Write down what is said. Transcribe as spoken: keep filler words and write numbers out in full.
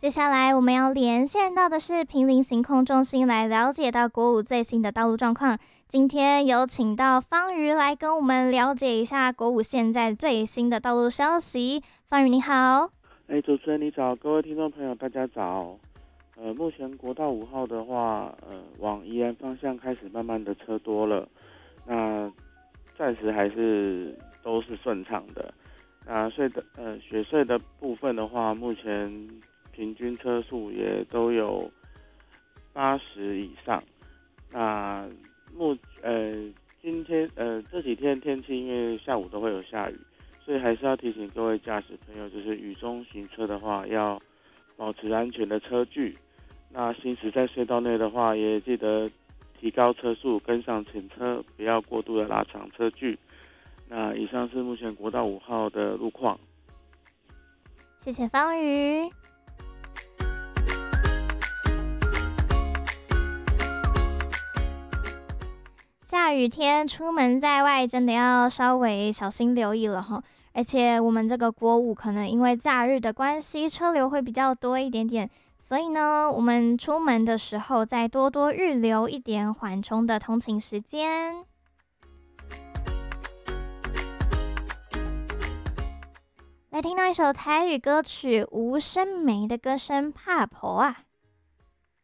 接下来我们要连线到的是坪林行控中心，来了解到国五最新的道路状况。今天有请到方瑜来跟我们了解一下国五现在最新的道路消息。方瑜你好。 哎，主持人你早，各位听众朋友大家早。呃，目前国道五号的话，呃，往宜兰方向开始慢慢的车多了，那暂时还是都是顺畅的。那隧的呃雪隧的部分的话，目前平均车速也都有八十以上。那目呃今天呃这几天天气因为下午都会有下雨，所以还是要提醒各位驾驶朋友，就是雨中行车的话，要保持安全的车距。那行驶在隧道内的话，也记得提高车速，跟上前车，不要过度的拉长车距。那以上是目前国道五号的路况。 谢谢方瑜。下雨天出门在外真的要稍微小心留意了齁，而且我们这个国五可能因为假日的关系，车流会比较多一点点，所以呢，我们出门的时候再多多预留一点缓冲的通勤时间。来听到一首台语歌曲吴声梅的歌声《怕婆》啊。